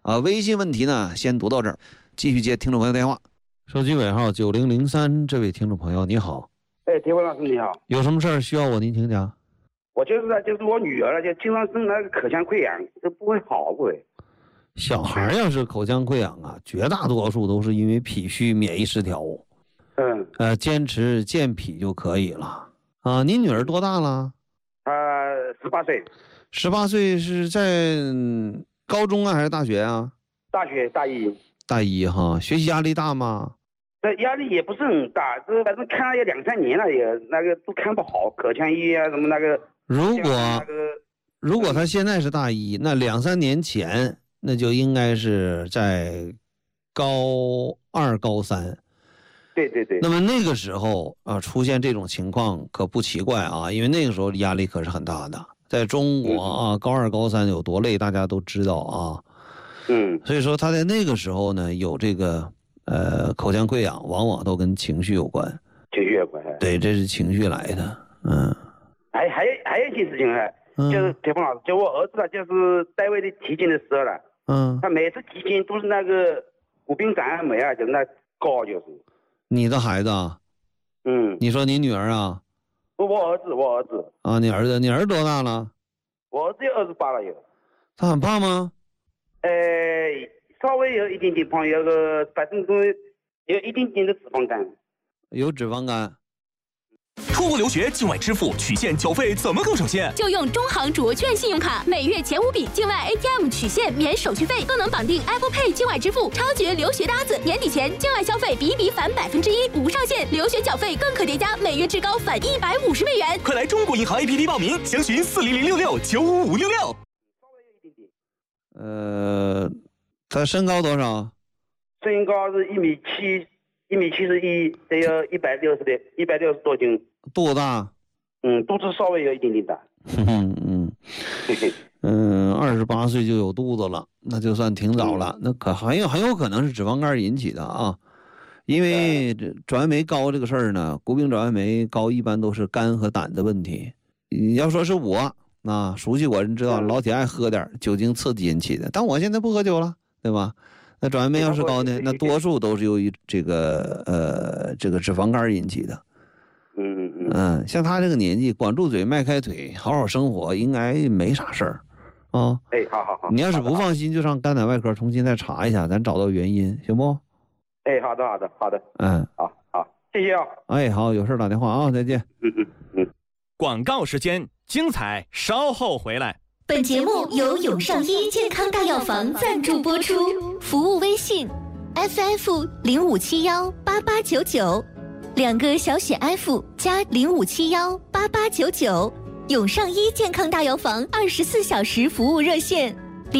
微信问题呢先读到这儿，继续接听众朋友电话。手机尾号9003，这位听众朋友你好。 田文老师你好， 有什么事儿需要我您请讲？ 我就是我女儿就经常生那个口腔溃疡，这不会好不会？ 小孩要是口腔溃疡啊，绝大多数都是因为脾虚免疫失调。坚持健脾就可以了啊。您女儿多大了 ？18岁。 18岁是在高中啊还是大学啊？ 大学大一。 大一哈，学习压力大吗？ 压力也不是很大，这反正看了也2-3年了，也那个都看不好，口腔医啊什么那个。 如果他现在是大一，那2-3年前那就应该是在高2、高3。 对。 那么那个时候出现这种情况可不奇怪啊，因为那个时候压力可是很大的。在中国高2、高3有多累，大家都知道啊。所以说他在那个时候呢，有这个口腔溃疡，往往都跟情绪有关。 情绪有关。 对，这是情绪来的。 还有一件事情就是铁峰老师，就我儿子就是单位的体检的时候了。他每次体检都是那个谷丙胆胺酶啊，就是那高就是。你的孩子啊？你说你女儿啊？ 我儿子。 啊，你儿子多大了？ 我儿子有28了有。 他很胖吗？ 稍微有一点点胖，反正都有一点点的脂肪肝。 有脂肪肝。 出国留学境外支付取现缴费怎么更省钱？ 就用中行卓券信用卡，每月前5笔境外 ATM 取现免手续费，更能绑定 Apple Pay 境外支付，超绝留学搭子。年底前境外消费比一比返1%，无上限，留学缴费更可叠加，每月至高返150美元。 快来中国银行 APP 报名，详询40066955566。 稍微有一点点。 他身高多少？ 身高是1.71米，得有160多斤。 肚子大？ 肚子稍微有一点点大。 28岁就有肚子了，那就算挺早了。那可很有可能是脂肪肝引起的啊，因为转氨酶高这个事儿呢，谷丙转氨酶高一般都是肝和胆的问题。你要说是我熟悉我人知道，老铁爱喝点酒精刺激引起的，但我现在不喝酒了，对吧？那转氨酶要是高呢，那多数都是由于这个脂肪肝引起的。像他这个年纪，管住嘴，迈开腿，好好生活，应该没啥事儿啊。 好。 你要是不放心，就上肝胆外科重新再查一下，咱找到原因，行不？ 好的。好，谢谢啊。 好，有事打电话啊，再见。 广告时间，精彩稍后回来。 本节目由永上医健康大药房赞助播出，服务微信 FF05718899，两个小写 F 加05718899，永上医健康大药房24小时服务热线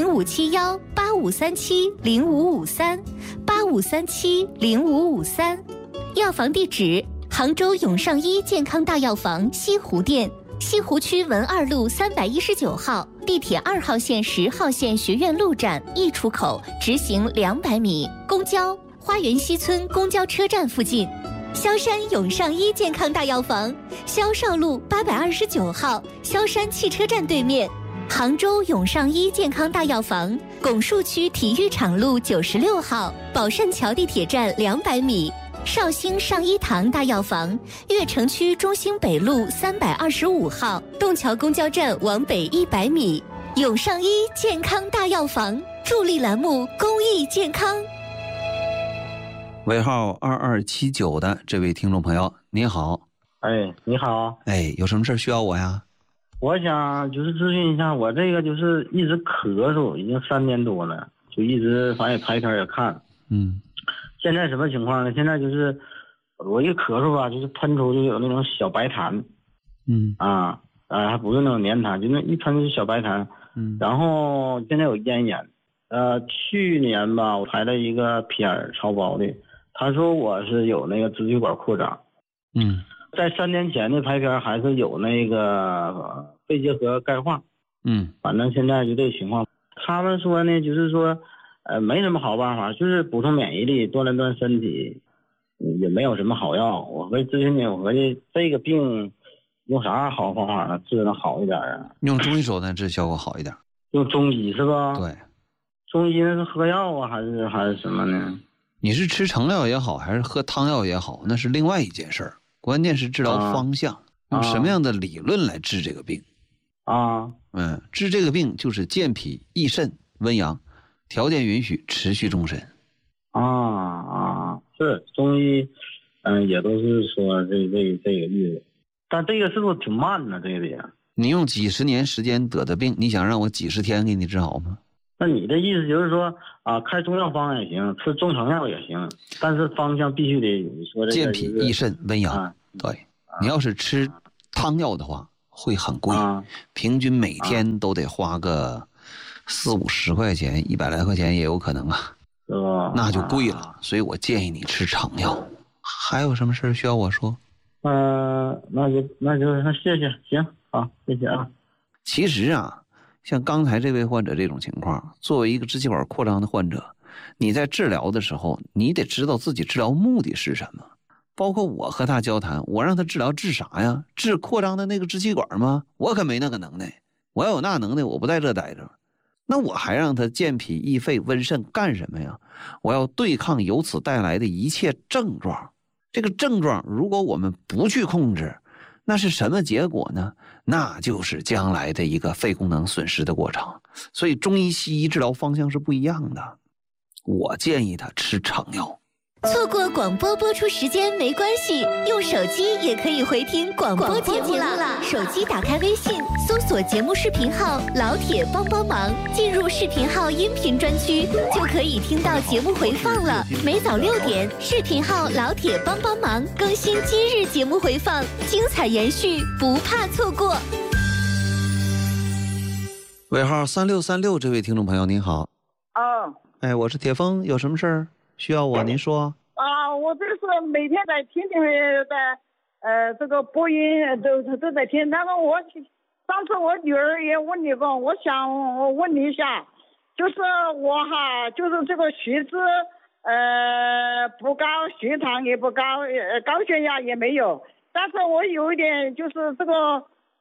05718537055385370553，药房地址杭州永上医健康大药房西湖店，西湖区文2路319号，地铁2号线10号线学院路站1出口，直行200米。公交花园西村公交车站附近。萧山永上医健康大药房，萧少路829号，萧山汽车站对面。杭州永上医健康大药房，拱墅区体育场路96号，宝善桥地铁站200米。绍兴上医堂大药房，悦城区中兴北路325号，洞桥公交站往北100米。永上医健康大药房，助力栏目公益健康。 尾号2279的这位听众朋友，你好。 你好。 有什么事需要我呀？ 我想就是咨询一下，我这个就是一直咳嗽，已经3年多了，就一直反正也拍片也看。现在什么情况呢？现在就是我一咳嗽吧，就是喷出就有那种小白痰。还不是那种黏痰，就那一喷就是小白痰。然后现在有咽炎。去年吧，我拍了一个片儿，超薄的，他说我是有那个支气管扩张。在3年前的拍片还是有那个肺结核钙化。反正现在就这情况。他们说呢，就是说没什么好办法，就是补充免疫力，锻炼身体，也没有什么好药。我合计咨询你，我合计这个病用啥好方法呢治能好一点啊？ 用中医手段治效果好一点。 用中医是吧？ 对。 中医那是喝药啊，还是什么呢？ 你是吃成药也好，还是喝汤药也好，那是另外一件事儿。关键是治疗方向，用什么样的理论来治这个病啊？ 治这个病就是健脾益肾温阳，条件允许持续终身。 是中医，也都是说这个意思，但这个是不是挺慢呢？这个也， 你用几十年时间得的病，你想让我几十天给你治好吗？ 那你的意思就是说开中药方也行，吃中成药也行，但是方向必须得你说这个健脾益肾温阳。对，你要是吃汤药的话，会很贵，平均每天都得花个40-50块钱，100来块钱也有可能啊。那就贵了，所以我建议你吃成药。还有什么事需要我说？ 那谢谢，行，好，谢谢啊。 其实啊，像刚才这位患者这种情况，作为一个支气管扩张的患者，你在治疗的时候，你得知道自己治疗目的是什么。包括我和他交谈，我让他治疗治啥呀？治扩张的那个支气管吗？我可没那个能耐。我要有那能耐，我不在这待着。那我还让他健脾益肺温肾干什么呀？我要对抗由此带来的一切症状。这个症状如果我们不去控制，那是什么结果呢？那就是将来的一个肺功能损失的过程。所以中医西医治疗方向是不一样的。我建议他吃成药。 错过广播播出时间没关系，用手机也可以回听广播节目了。手机打开微信，搜索节目视频号“老铁帮帮忙”，进入视频号音频专区，就可以听到节目回放了。每早6点，视频号“老铁帮帮忙”更新今日节目回放，精彩延续，不怕错过。 尾号3636，这位听众朋友您好。我是铁峰，有什么事儿需要我？您说。 我这是每天在听这个播音都在听。但是上次我女儿也问你过，我想问你一下，就是我就是这个血脂不高，血糖也不高，高血压也没有，但是我有一点就是这个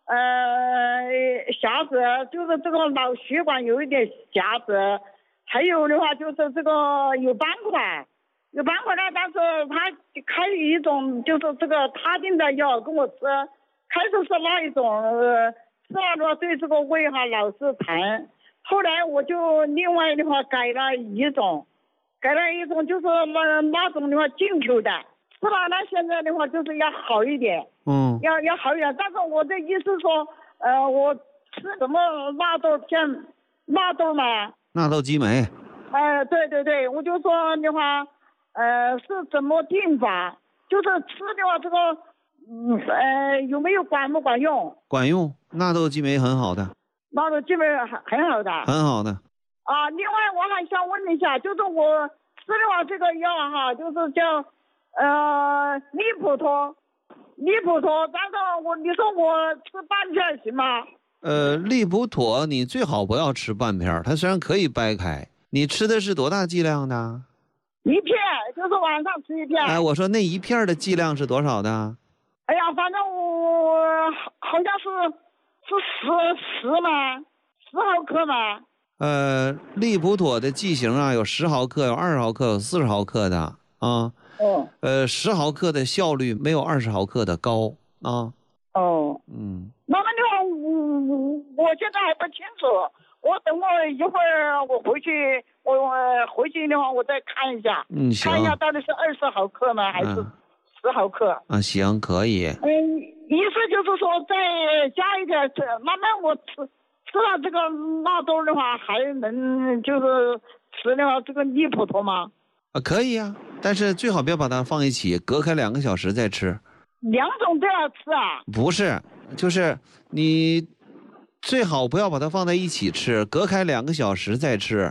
狭窄，就是这个脑血管有一点狭窄。还有的话就是这个有斑块呢，但是他开一种就是这个他定的药跟我吃，开始是那一种吃了的话对这个胃老是疼，后来我就另外的话改了一种就是那种的话进口的，吃了那现在的话就是要好一点，要好一点。但是我的意思说我吃什么纳豆片纳豆嘛， 纳豆激酶。 对，我就说的话是怎么定法，就是吃的话这个有没有管用？管用， 纳豆激酶很好的。 纳豆激酶很好的。 很好的。 另外我还想问一下，就是我吃的话这个药就是叫利普妥，但是你说我吃半片行吗？ 利普妥你最好不要吃半片，它虽然可以掰开。你吃的是多大剂量的？ 一片，就是晚上吃一片。 我说那一片的剂量是多少的？ 哎呀，反正我好像是10毫克嘛。 利普妥的剂型有10毫克，有20毫克，有40毫克的啊。10毫克的效率没有20毫克的高啊。那么的话，我现在还不清楚。我等我一会儿我回去的话我再看一下，看一下到底是20毫克呢还是10毫克。 行，可以。 意思就是说再加一点，慢慢我吃了这个纳豆的话，还能就是吃的话这个利普妥吗？ 可以啊，但是最好别把它放一起，隔开2个小时再吃。 2种都要吃啊？ 不是，就是你最好不要把它放在一起吃，隔开2个小时再吃。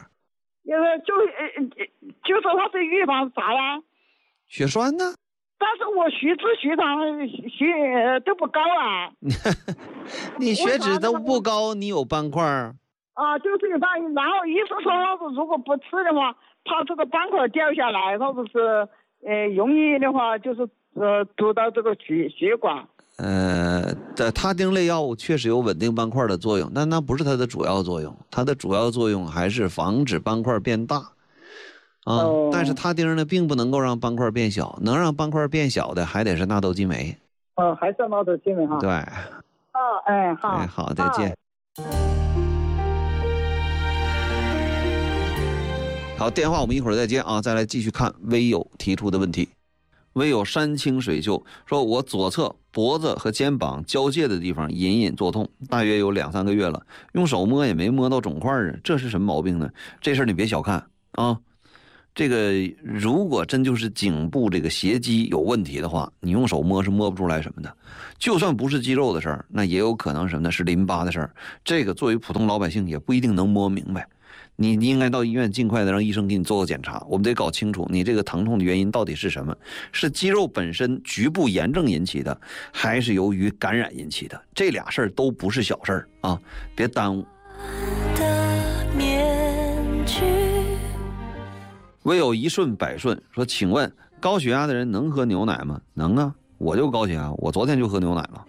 就是它是预防啥呀？ 血栓呢？ 但是我血脂血糖都不高啊。 你血脂都不高，你有斑块就是有斑，然后医生说如果不吃的话，怕这个斑块掉下来，或者是容易的话就是堵到这个血管。 他汀类药物确实有稳定斑块的作用，但那不是它的主要作用，它的主要作用还是防止斑块变大啊。但是他汀呢，并不能够让斑块变小，能让斑块变小的还得是纳豆激酶。 还是纳豆激酶哈。 对。 好。 好，再见。好，电话我们一会儿再接啊，再来继续看微友提出的问题。微友山清水秀说，我左侧脖子和肩膀交界的地方隐隐作痛，大约有2-3个月了，用手摸也没摸到肿块啊，这是什么毛病呢？这事儿你别小看啊，这个如果真就是颈部这个斜肌有问题的话，你用手摸是摸不出来什么的。就算不是肌肉的事儿，那也有可能什么呢？是淋巴的事儿。这个作为普通老百姓也不一定能摸明白。你应该到医院尽快的让医生给你做个检查，我们得搞清楚你这个疼痛的原因到底是什么，是肌肉本身局部炎症引起的，还是由于感染引起的？这俩事儿都不是小事儿啊，别耽误。唯有一顺百顺说，请问高血压的人能喝牛奶吗？能啊，我就高血压，我昨天就喝牛奶了。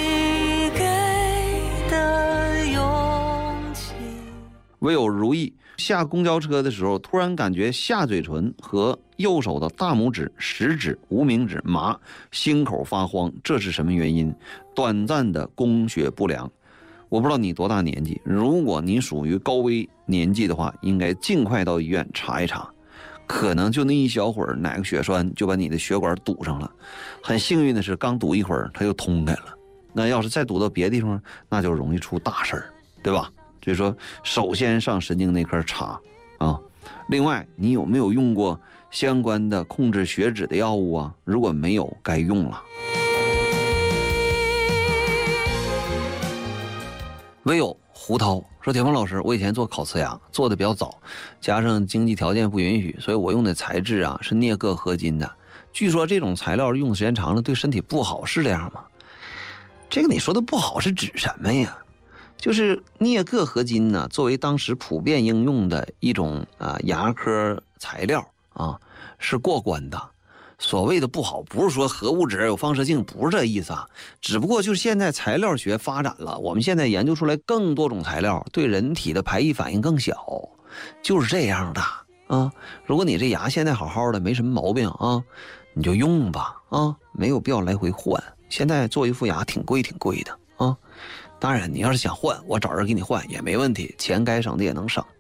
唯有如意下公交车的时候，突然感觉下嘴唇和右手的大拇指、食指、无名指麻，心口发慌，这是什么原因？短暂的供血不良。我不知道你多大年纪，如果你属于高危年纪的话，应该尽快到医院查一查，可能就那一小会儿哪个血栓就把你的血管堵上了。很幸运的是，刚堵一会儿它就通开了，那要是再堵到别的地方，那就容易出大事儿，对吧？所以说首先上神经内科查啊。另外，你有没有用过相关的控制血脂的药物啊？如果没有，该用了。唯有胡涛说，铁峰老师，我以前做烤瓷牙做的比较早，加上经济条件不允许，所以我用的材质啊是镍铬合金的，据说这种材料用的时间长了对身体不好，是这样吗？这个你说的不好是指什么呀？就是镍铬合金呢，作为当时普遍应用的一种牙科材料啊，是过关的。所谓的不好，不是说核物质有放射性，不是这意思啊。只不过就是现在材料学发展了，我们现在研究出来更多种材料，对人体的排异反应更小，就是这样的啊。如果你这牙现在好好的，没什么毛病啊，你就用吧啊，没有必要来回换。现在做一副牙挺贵的啊。当然，你要是想换，我找人给你换也没问题，钱该省的也能省。